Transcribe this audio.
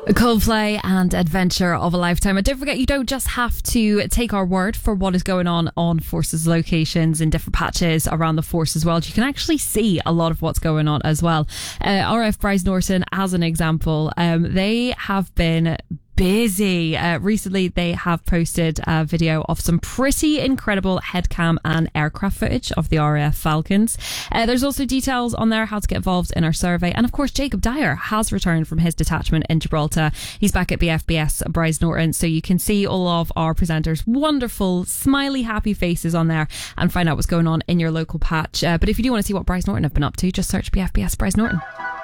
Coldplay and Adventure of a Lifetime. And don't forget, you don't just have to take our word for what is going on Forces locations in different patches around the Forces world. You can actually see a lot of what's going on as well. RF Bryce Norton, as an example, they have been busy. Recently, they have posted a video of some pretty incredible headcam and aircraft footage of the RAF Falcons. There's also details on there how to get involved in our survey. And of course, Jacob Dyer has returned from his detachment in Gibraltar. He's back at BFBS Bryce Norton, so you can see all of our presenters' wonderful, smiley, happy faces on there and find out what's going on in your local patch. But if you do want to see what Bryce Norton have been up to, just search BFBS Bryce Norton.